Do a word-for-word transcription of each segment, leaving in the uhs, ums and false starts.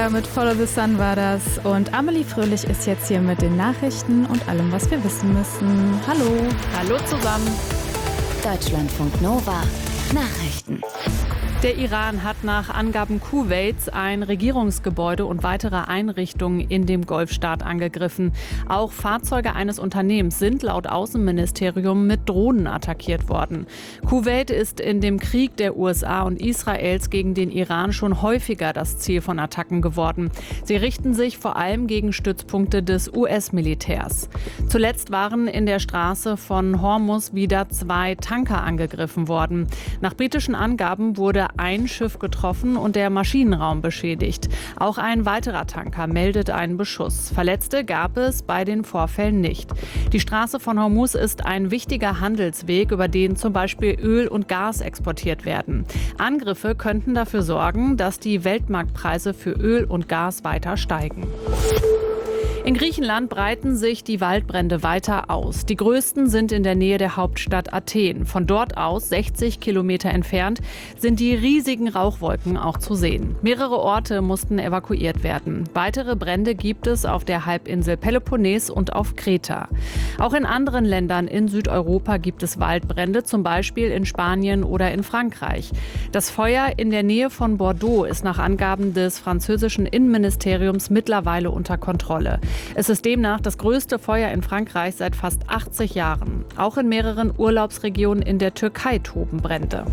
Mit Follow the Sun war das. Und Amelie Fröhlich ist jetzt hier mit den Nachrichten und allem, was wir wissen müssen. Hallo. Hallo zusammen. Deutschlandfunk Nova. Nachrichten. Der Iran hat nach Angaben Kuwaits ein Regierungsgebäude und weitere Einrichtungen in dem Golfstaat angegriffen. Auch Fahrzeuge eines Unternehmens sind laut Außenministerium mit Drohnen attackiert worden. Kuwait ist in dem Krieg der U S A und Israels gegen den Iran schon häufiger das Ziel von Attacken geworden. Sie richten sich vor allem gegen Stützpunkte des U S-Militärs. Zuletzt waren in der Straße von Hormuz wieder zwei Tanker angegriffen worden. Nach britischen Angaben wurde ein Schiff getroffen und der Maschinenraum beschädigt. Auch ein weiterer Tanker meldet einen Beschuss. Verletzte gab es bei den Vorfällen nicht. Die Straße von Hormuz ist ein wichtiger Handelsweg, über den zum Beispiel Öl und Gas exportiert werden. Angriffe könnten dafür sorgen, dass die Weltmarktpreise für Öl und Gas weiter steigen. In Griechenland breiten sich die Waldbrände weiter aus. Die größten sind in der Nähe der Hauptstadt Athen. Von dort aus, sechzig Kilometer entfernt, sind die riesigen Rauchwolken auch zu sehen. Mehrere Orte mussten evakuiert werden. Weitere Brände gibt es auf der Halbinsel Peloponnes und auf Kreta. Auch in anderen Ländern in Südeuropa gibt es Waldbrände, zum Beispiel in Spanien oder in Frankreich. Das Feuer in der Nähe von Bordeaux ist nach Angaben des französischen Innenministeriums mittlerweile unter Kontrolle. Es ist demnach das größte Feuer in Frankreich seit fast achtzig Jahren. Auch in mehreren Urlaubsregionen in der Türkei toben Brände.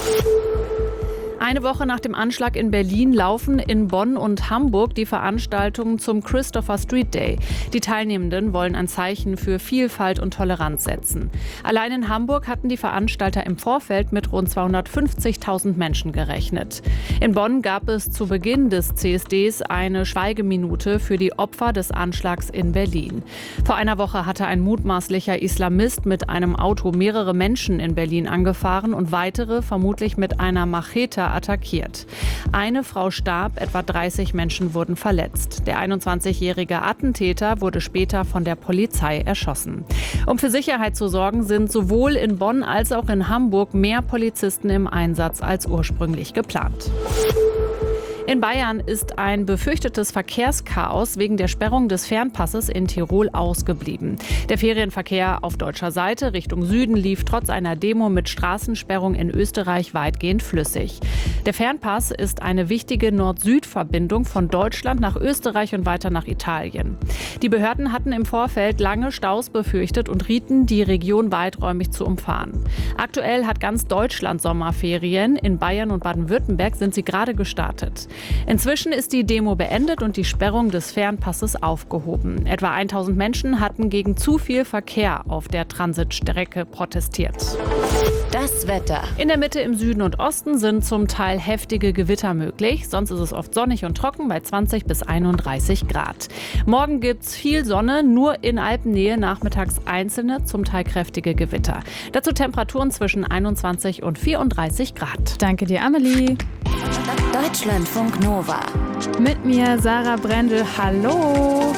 Eine Woche nach dem Anschlag in Berlin laufen in Bonn und Hamburg die Veranstaltungen zum Christopher Street Day. Die Teilnehmenden wollen ein Zeichen für Vielfalt und Toleranz setzen. Allein in Hamburg hatten die Veranstalter im Vorfeld mit rund zweihundertfünfzigtausend Menschen gerechnet. In Bonn gab es zu Beginn des C S Ds eine Schweigeminute für die Opfer des Anschlags in Berlin. Vor einer Woche hatte ein mutmaßlicher Islamist mit einem Auto mehrere Menschen in Berlin angefahren und weitere vermutlich mit einer Machete attackiert. Eine Frau starb, etwa dreißig Menschen wurden verletzt. Der einundzwanzigjährige Attentäter wurde später von der Polizei erschossen. Um für Sicherheit zu sorgen, sind sowohl in Bonn als auch in Hamburg mehr Polizisten im Einsatz als ursprünglich geplant. In Bayern ist ein befürchtetes Verkehrschaos wegen der Sperrung des Fernpasses in Tirol ausgeblieben. Der Ferienverkehr auf deutscher Seite Richtung Süden lief trotz einer Demo mit Straßensperrung in Österreich weitgehend flüssig. Der Fernpass ist eine wichtige Nord-Süd-Verbindung von Deutschland nach Österreich und weiter nach Italien. Die Behörden hatten im Vorfeld lange Staus befürchtet und rieten, die Region weiträumig zu umfahren. Aktuell hat ganz Deutschland Sommerferien. In Bayern und Baden-Württemberg sind sie gerade gestartet. Inzwischen ist die Demo beendet und die Sperrung des Fernpasses aufgehoben. Etwa tausend Menschen hatten gegen zu viel Verkehr auf der Transitstrecke protestiert. Das Wetter. In der Mitte, im Süden und Osten sind zum Teil heftige Gewitter möglich. Sonst ist es oft sonnig und trocken bei zwanzig bis einunddreißig Grad. Morgen gibt's viel Sonne, nur in Alpennähe nachmittags einzelne, zum Teil kräftige Gewitter. Dazu Temperaturen zwischen einundzwanzig und vierunddreißig Grad. Danke dir, Amelie. Deutschlandfunk Nova. Mit mir Sarah Brendel. Hallo.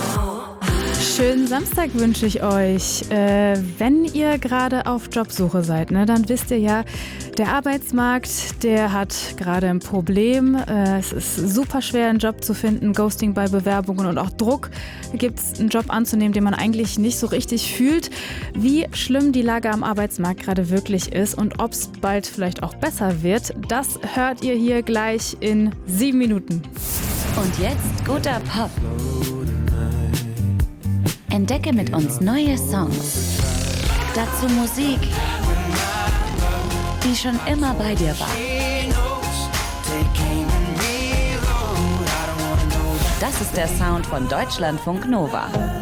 Schönen Samstag wünsche ich euch. Äh, wenn ihr gerade auf Jobsuche seid, ne, dann wisst ihr ja, der Arbeitsmarkt, der hat gerade ein Problem. Äh, es ist super schwer, einen Job zu finden, Ghosting bei Bewerbungen und auch Druck. Da gibt es einen Job anzunehmen, den man eigentlich nicht so richtig fühlt. Wie schlimm die Lage am Arbeitsmarkt gerade wirklich ist und ob es bald vielleicht auch besser wird, das hört ihr hier gleich in sieben Minuten. Und jetzt guter Pop. Entdecke mit uns neue Songs. Dazu Musik, die schon immer bei dir war. Das ist der Sound von Deutschlandfunk Nova.